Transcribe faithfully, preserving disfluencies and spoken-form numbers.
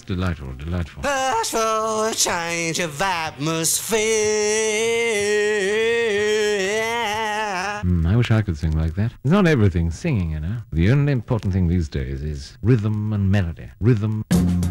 that's delightful, delightful. Ask for a change of atmosphere. Mm, I wish I could sing like that. It's not everything singing, you know. The only important thing these days is rhythm and melody. Rhythm...